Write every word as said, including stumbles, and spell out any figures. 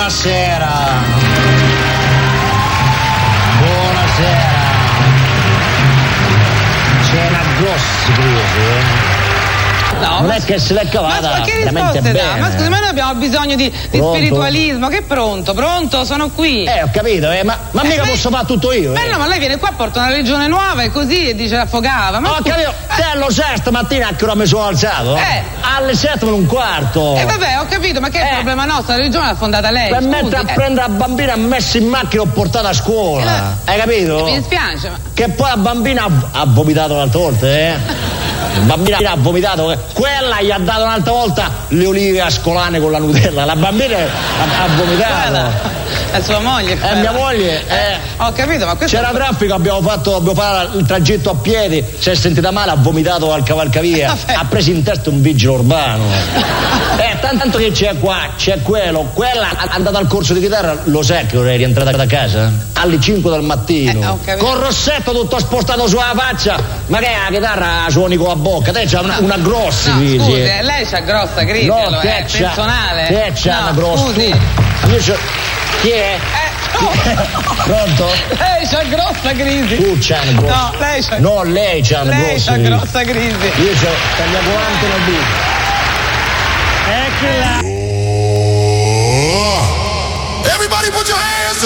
Buonasera. Buonasera. C'è una grossa crisi, eh? No, non ma è che se l'è cavata ma che veramente risposte dà? bene. Ma scusi, ma noi abbiamo bisogno di, di spiritualismo. Che pronto? Pronto? Sono qui. Eh, ho capito, eh, ma, ma eh, mica lei... posso fare tutto io. Ma eh. no, ma lei viene qua, porta una religione nuova e così e dice affogava. Ma ho scusi... capito, te lo sai stamattina a che ora mi sono alzato? Eh. Alle sette meno un quarto. Eh vabbè, ho capito, ma che è il eh. problema nostro? La religione l'ha fondata lei. Per scusi, mettere a eh. prendere la bambina, ha messo in macchina e ho portato a scuola. Eh. Hai capito? Mi dispiace, ma... Che poi la bambina ha, ha vomitato un'altra volta, eh? La bambina ha vomitato, eh. Quella gli ha dato un'altra volta le olive ascolane con la Nutella. La bambina ha, ha vomitato. Guarda, è sua moglie. È mia moglie. Eh. Eh, ho capito, ma questo... C'era traffico, abbiamo fatto, abbiamo fatto il tragitto a piedi, si è sentita male, ha vomitato al cavalcavia, Vabbè. ha preso in testa un vigile urbano. Eh, tanto che c'è qua, c'è quello, quella è andata al corso di chitarra, lo sai che ora è rientrata da casa? Alle cinque del mattino. Eh, ho capito. Con il rossetto tutto spostato sulla faccia, ma che è la chitarra suoni con la bocca, te c'ha una, una grossa No, crisi. scusi, eh, lei c'ha grossa crisi, No, allora, te è c'ha, personale. te c'ha no, una grossa. Scusi. Io c'ho, chi è? Eh, no. Pronto? Lei c'ha grossa crisi. Tu c'hai una grossa. No, lei c'ha. No, lei c'ha una lei grossa c'ha crisi. grossa crisi. Io c'ho tagliavolante nel dito. Eccola. Everybody put your hands